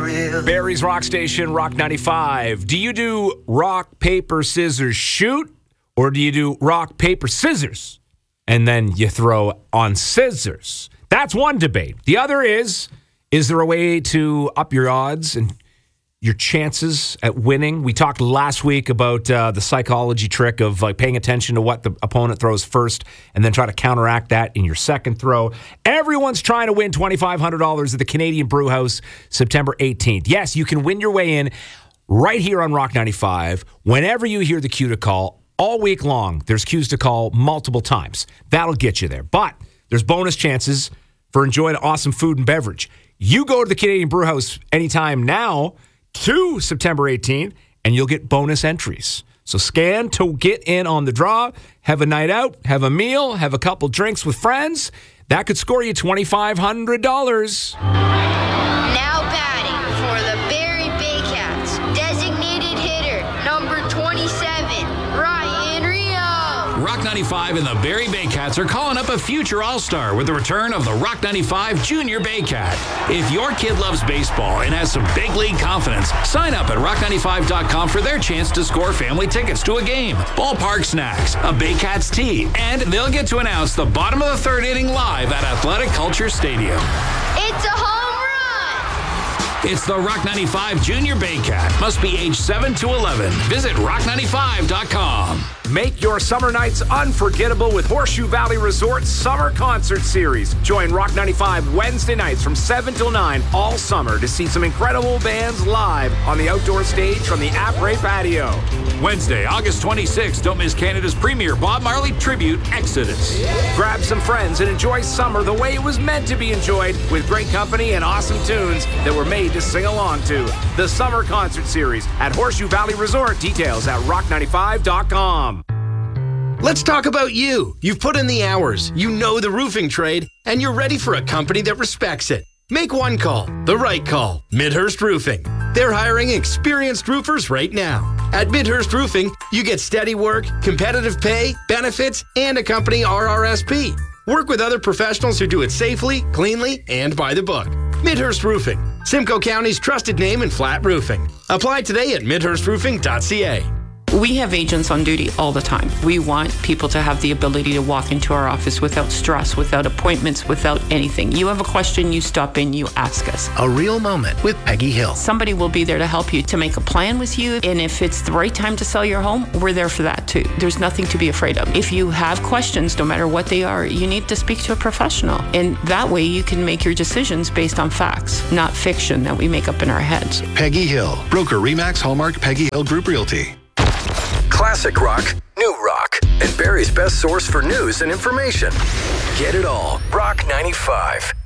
real. Barry's Rock Station, Rock 95. Do you do rock, paper, scissors, shoot? Or do you do rock, paper, scissors? And then you throw on scissors. That's one debate. The other is there a way to up your odds and your chances at winning? We talked last week about the psychology trick of like paying attention to what the opponent throws first and then try to counteract that in your second throw. Everyone's trying to win $2,500 at the Canadian Brew House September 18th. Yes, you can win your way in right here on Rock 95 whenever you hear the cue to call. All week long, there's cues to call multiple times. That'll get you there. But there's bonus chances for enjoying awesome food and beverage. You go to the Canadian Brew House anytime now to September 18th, and you'll get bonus entries. So scan to get in on the draw, have a night out, have a meal, have a couple drinks with friends. That could score you $2,500. Now batting for the Barrie Baycats, designated hitter, number 27, Ryan Rio. Rock 95 and the Barrie Baycats are calling up a future All-Star with the return of the Rock 95 Junior Baycat. If your kid loves baseball and has some big league confidence, sign up at rock95.com for their chance to score family tickets to a game, ballpark snacks, a Baycats tee, and they'll get to announce the bottom of the third inning live at Athletic Culture Stadium. It's a home run! It's the Rock 95 Junior Baycat. Must be age 7 to 11. Visit rock95.com. Make your summer nights unforgettable with Horseshoe Valley Resort's Summer Concert Series. Join Rock 95 Wednesday nights from 7 till 9 all summer to see some incredible bands live on the outdoor stage from the Après Patio. Wednesday, August 26th, don't miss Canada's premier Bob Marley tribute, Exodus. Grab some friends and enjoy summer the way it was meant to be enjoyed with great company and awesome tunes that were made to sing along to. The Summer Concert Series at Horseshoe Valley Resort. Details at rock95.com. Let's talk about you. You've put in the hours, you know the roofing trade, and you're ready for a company that respects it. Make one call, the right call, Midhurst Roofing. They're hiring experienced roofers right now. At Midhurst Roofing, you get steady work, competitive pay, benefits, and a company RRSP. Work with other professionals who do it safely, cleanly, and by the book. Midhurst Roofing, Simcoe County's trusted name in flat roofing. Apply today at midhurstroofing.ca. We have agents on duty all the time. We want people to have the ability to walk into our office without stress, without appointments, without anything. You have a question, you stop in, you ask us. A real moment with Peggy Hill. Somebody will be there to help you, to make a plan with you. And if it's the right time to sell your home, we're there for that too. There's nothing to be afraid of. If you have questions, no matter what they are, you need to speak to a professional. And that way you can make your decisions based on facts, not fiction that we make up in our heads. Peggy Hill, broker Remax Hallmark Peggy Hill Group Realty. Classic rock, new rock, and Barrie's best source for news and information. Get it all. Rock 95.